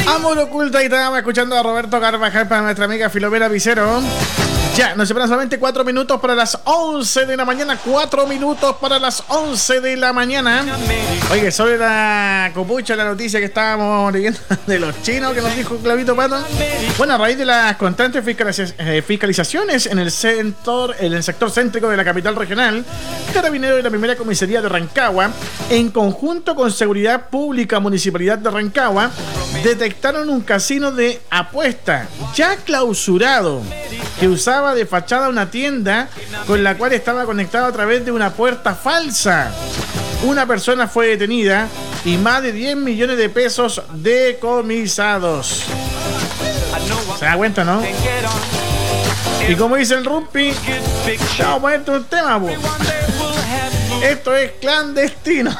Amor oculto, y estábamos escuchando a Roberto Carvajal para nuestra amiga Filomena Vicero. Ya, nos separan solamente 4 minutos para las 11 de la mañana. 4 minutos para las 11 de la mañana. Oye, sobre la copucha, la noticia que estábamos leyendo de los chinos que nos dijo Clavito Pato. Bueno, a raíz de las constantes fiscalizaciones en el sector céntrico de la capital regional, Carabineros y la primera comisaría de Rancagua, en conjunto con Seguridad Pública Municipalidad de Rancagua, detectaron un casino de apuesta ya clausurado que usaba de fachada una tienda con la cual estaba conectado a través de una puerta falsa. Una persona fue detenida y más de 10 millones de pesos decomisados. ¿Se da cuenta, no? Y como dice el Rumpi, vamos a ponerte un tema, po. Esto es clandestino.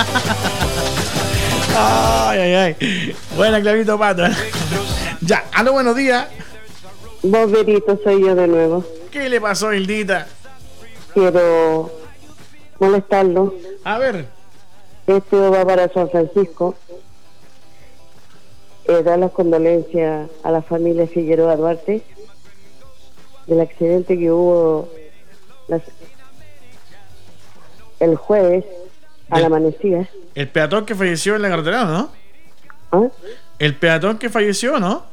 Ay, ay, ay. Buena, Clavito Pato. Ya, aló, buenos días. Vos, Berito, soy yo de nuevo. ¿Qué le pasó, Hildita? Quiero molestarlo. A ver. Esto va para San Francisco. Dar las condolencias a la familia Figueroa Duarte del accidente que hubo el jueves a la amanecida. El peatón que falleció en la carretera, ¿no? ¿Ah? El peatón que falleció, ¿no?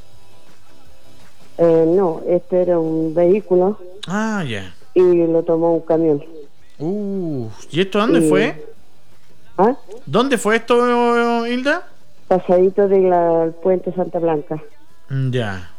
No, este era un vehículo. Ah, ya. Y lo tomó un camión. ¿Y esto dónde fue? ¿Ah? ¿Dónde fue esto, Hilda? Pasadito del puente Santa Blanca. Ya.